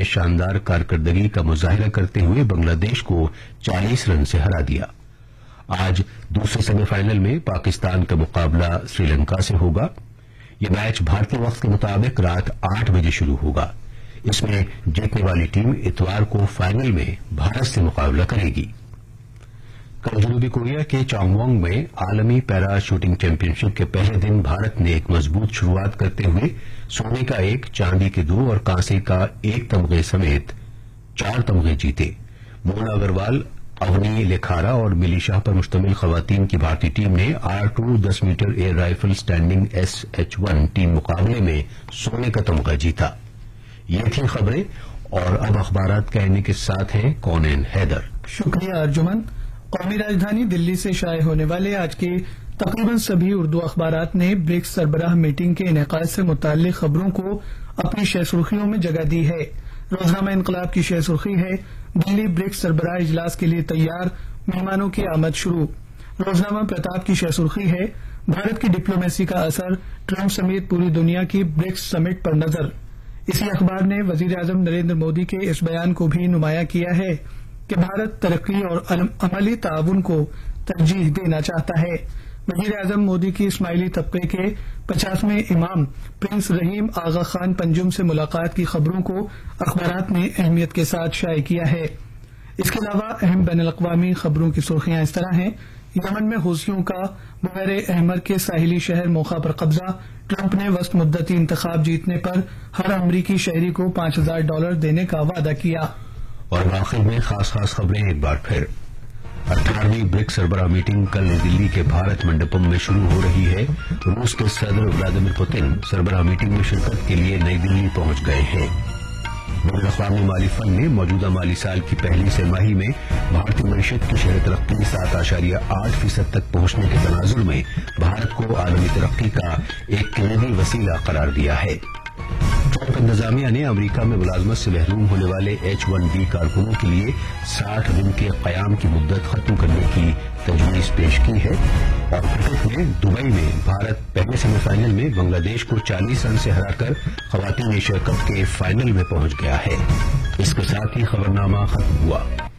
شاندار کارکردگی کا مظاہرہ کرتے ہوئے بنگلہ دیش کو 40 رن سے ہرا دیا۔ آج دوسرے سیمی فائنل میں پاکستان کا مقابلہ سری لنکا سے ہوگا۔ یہ میچ بھارتی وقت کے مطابق رات 8 بجے شروع ہوگا۔ اس میں جیتنے والی ٹیم اتوار کو فائنل میں بھارت سے مقابلہ کرے گی۔ کل جنوبی کوریا کے چانگوانگ میں عالمی پیرا شوٹنگ چیمپئن شپ کے پہلے دن بھارت نے ایک مضبوط شروعات کرتے ہوئے سونے کا 1، چاندی کے 2 اور کانسے کا 1 تمغے سمیت 4 تمغے جیتے۔ مونا اگروال، اونی لیکھارا اور ملی شاہ پر مشتمل خواتین کی بھارتی ٹیم نے R2 10 metre year rifle standing SH1 team مقابلے میں سونے کا تمغہ جیتا۔ یہ تھی خبریں اور اب اخبارات کہنے کے ساتھ ہیں کونین حیدر۔ شکریہ ارجمن۔ قومی راجدھانی دلی سے شائع ہونے والے آج کے تقریباً سبھی اردو اخبارات نے برکس سربراہ میٹنگ کے انعقاد سے متعلق خبروں کو اپنی شہ سرخیوں میں جگہ دی ہے۔ روزنامہ انقلاب کی شہ سرخی ہے، دلی برکس سربراہ اجلاس کے لیے تیار، مہمانوں کی آمد شروع۔ روزنامہ پرتاپ کی شہ سرخی ہے، بھارت کی ڈپلومیسی کا اثر، ٹرمپ سمیت پوری دنیا کی برکس سمٹ پر نظر۔ اسی اخبار نے وزیر اعظم نریندر مودی کے اس بیان کو بھی نمایاں کیا ہے کہ بھارت ترقی اور عملی تعاون کو ترجیح دینا چاہتا ہے۔ وزیر اعظم مودی کی اسماعیلی طبقے کے 50ویں امام پرنس رحیم آغا خان پنجم سے ملاقات کی خبروں کو اخبارات نے اہمیت کے ساتھ شائع کیا ہے۔ اس کے علاوہ اہم بین الاقوامی خبروں کی سرخیاں اس طرح ہیں: یمن میں حوثیوں کا بحیر احمر کے ساحلی شہر موخا پر قبضہ، ٹرمپ نے وسط مدتی انتخاب جیتنے پر ہر امریکی شہری کو $5000 دینے کا وعدہ کیا۔ اور آخر میں خاص خبریں ایک بار پھر۔ 18ویں برکس سربراہ میٹنگ کل نئی دلی کے بھارت منڈپم میں شروع ہو رہی ہے۔ روس کے صدر ولادیمیر پوتن سربراہ میٹنگ میں شرکت کے لیے نئی دلی پہنچ گئے ہیں۔ بین الاقوامی مالی فنڈ نے موجودہ مالی سال کی پہلی سہ ماہی میں بھارتی معیشت کی شرح ترقی 7.8% تک پہنچنے کے تناظر میں بھارت کو عالمی ترقی کا ایک کلیدی وسیلہ قرار دیا ہے۔ ٹرمپ انتظامیہ نے امریکہ میں ملازمت سے محروم ہونے والے H1B کارکنوں کے لیے 60 دن کے قیام کی مدت ختم کرنے کی تجویز پیش کی ہے۔ اور کرکٹ میں دبئی میں بھارت پہلے سیمی فائنل میں بنگلہ دیش کو 40 رن سے ہرا کر خواتین ایشیا کپ کے فائنل میں پہنچ گیا ہے۔ اس کے ساتھ ہی خبرنامہ ختم ہوا۔